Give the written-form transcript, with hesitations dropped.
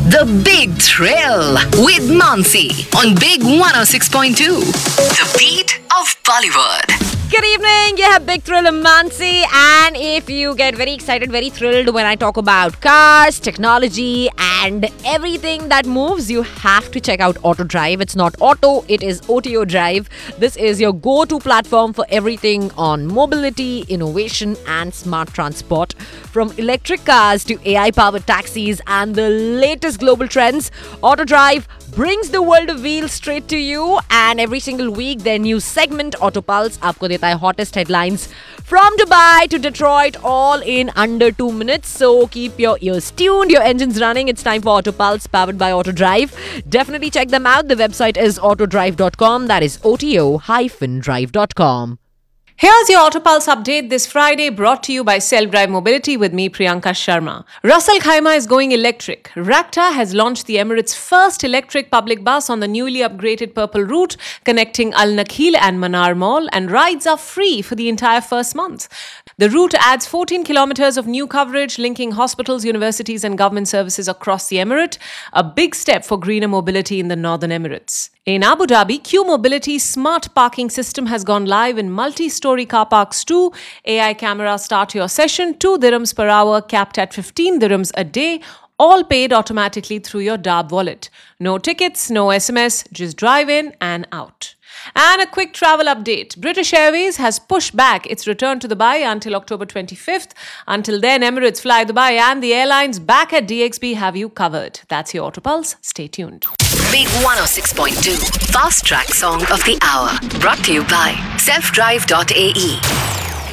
The Big Thrill with Mansi on Big 106.2. The beat of Bollywood. Good evening, you have Big Thrill and Mansi, and if you get very excited, very thrilled when I talk about cars, technology and everything that moves, you have to check out Auto Drive. It's not auto, it is OTO Drive. This is your go-to platform for everything on mobility, innovation and smart transport. From electric cars to AI-powered taxis and the latest global trends, Auto Drive brings the world of wheels straight to you, and every single week their new segment Auto Pulse आपको देता है hottest headlines from Dubai to Detroit, all in under 2 minutes. So keep your ears tuned, your engines running. It's time for Auto Pulse powered by Auto Drive. Definitely check them out. The website is autodrive.com. That is OTO-drive.com. Here's your Auto Pulse update this Friday, brought to you by Self Drive Mobility with me, Priyanka Sharma. Russell Khaima is going electric. Rakta has launched the Emirates' first electric public bus on the newly upgraded Purple route connecting Al Nakheel and Manar Mall, and rides are free for the entire first month. The route adds 14 kilometers of new coverage linking hospitals, universities and government services across the Emirate, a big step for greener mobility in the Northern Emirates. In Abu Dhabi, Q Mobility's smart parking system has gone live in multi-story car parks too. AI camera start your session, 2 dirhams per hour, capped at 15 dirhams a day, all paid automatically through your Darb wallet. No tickets, no SMS, just drive in and out. And a quick travel update. British Airways has pushed back its return to Dubai until October 25th. Until then, Emirates, Fly Dubai and the airlines back at DXB have you covered. That's your Auto Pulse. Stay tuned. Big 106.2 Fast Track Song of the Hour. Brought to you by selfdrive.ae.